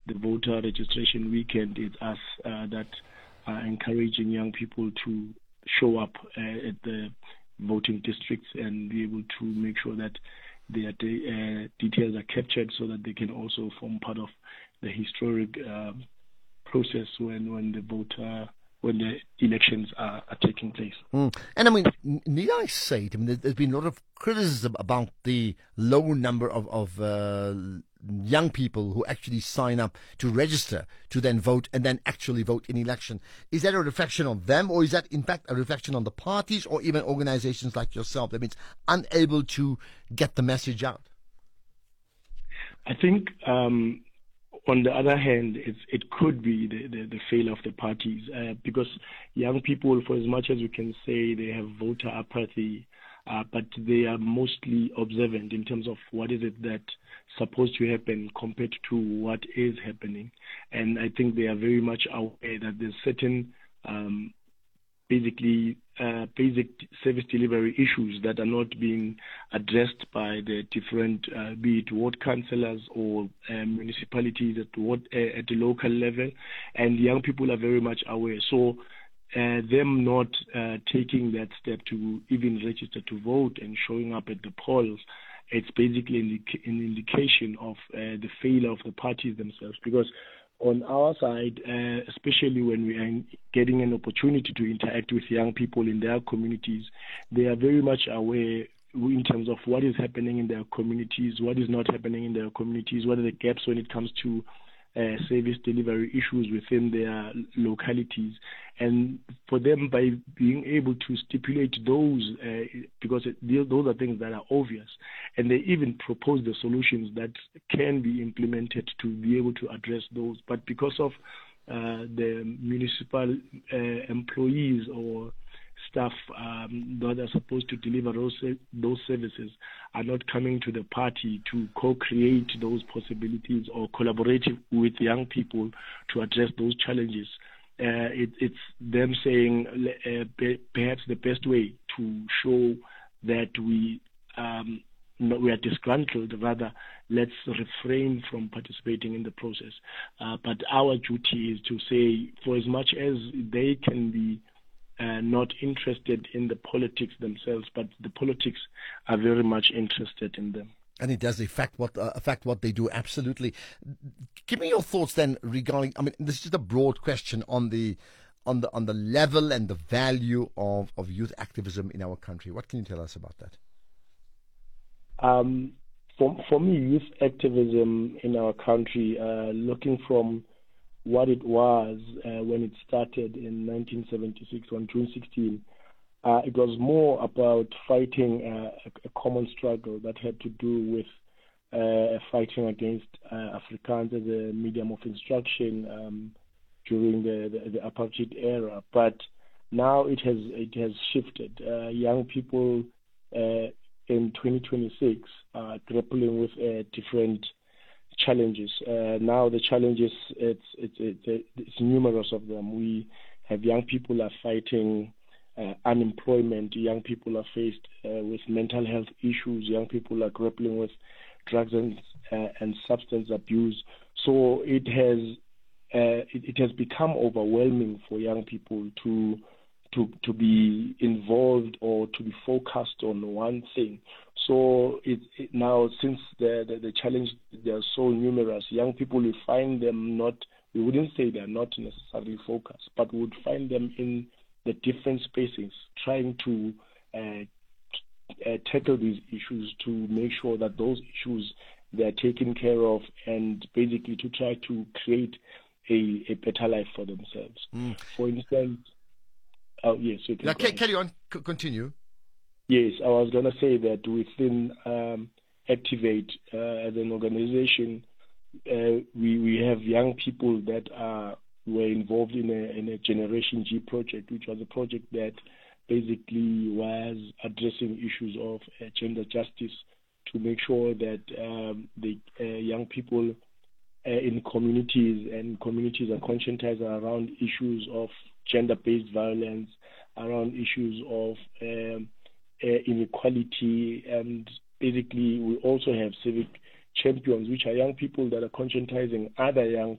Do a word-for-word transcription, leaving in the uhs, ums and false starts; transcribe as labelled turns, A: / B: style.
A: the voter registration weekend, it's us uh, that are encouraging young people to show up uh, at the voting districts and be able to make sure that their de- uh, details are captured so that they can also form part of the historic uh, process when, when the voter when the elections are, are taking place.
B: Mm. And I mean, need I say it? I mean, there's been a lot of criticism about the low number of, of uh, young people who actually sign up to register to then vote and then actually vote in election. Is that a reflection on them, or is that in fact a reflection on the parties or even organizations like yourself that means unable to get the message out?
A: I think um, on the other hand, it's, it could be the, the, the failure of the parties uh, because young people, for as much as we can say they have voter apathy, uh, but they are mostly observant in terms of what is it that's supposed to happen compared to what is happening. And I think they are very much aware that there's certain um, basically uh, basic service delivery issues that are not being addressed by the different, uh, be it ward councillors or uh, municipalities at, ward, uh, at the local level, and young people are very much aware. So uh, them not uh, taking that step to even register to vote and showing up at the polls, it's basically an, an indication of uh, the failure of the parties themselves, because on our side, uh, especially when we are getting an opportunity to interact with young people in their communities, they are very much aware in terms of what is happening in their communities, what is not happening in their communities, what are the gaps when it comes to uh, service delivery issues within their localities. And for them, by being able to stipulate those, uh, because it, those are things that are obvious, and they even propose the solutions that can be implemented to be able to address those. But because of uh, the municipal uh, employees or staff um, that are supposed to deliver those those services are not coming to the party to co-create those possibilities or collaborate with young people to address those challenges. Uh, it, it's them saying uh, perhaps the best way to show that we um, no, we are disgruntled, rather let's refrain from participating in the process. Uh, but our duty is to say, for as much as they can be Uh, not interested in the politics themselves, but the politics are very much interested in them.
B: And it does affect what uh, affect what they do, absolutely. Give me your thoughts then regarding, I mean, this is just a broad question on the on the on the level and the value of, of youth activism in our country. What can you tell us about that?
A: Um, for, for me, youth activism in our country, uh, looking from what it was uh, when it started in nineteen seventy-six on June sixteenth, uh, it was more about fighting uh, a, a common struggle that had to do with uh, fighting against uh, Afrikaans as a medium of instruction um, during the, the, the apartheid era. But now it has it has shifted. Uh, young people uh, in twenty twenty-six are grappling with uh, different challenges. Uh, now the challenges, it's, it's, it's, it's numerous of them. We have young people are fighting uh, unemployment, young people are faced uh, with mental health issues, young people are grappling with drugs and, uh, and substance abuse. So it has, uh, it, it has become overwhelming for young people to to to be involved or to be focused on one thing. So it, it now, since the, the the challenge, they are so numerous, young people, we find them not, we wouldn't say they are not necessarily focused, but we would find them in the different spaces trying to uh, uh, tackle these issues, to make sure that those issues they are taken care of, and basically to try to create a, a better life for themselves. Mm. For instance, oh yes, you can
B: yeah, c- carry on, C- continue.
A: Yes, I was going to say that within um, Activate uh, as an organization, uh, we we have young people that are were involved in a in a Generation G project, which was a project that basically was addressing issues of uh, gender justice to make sure that um, the uh, young people uh, in communities and communities are conscientized around issues of gender-based violence, around issues of um, uh, inequality, and basically we also have civic champions, which are young people that are conscientizing other young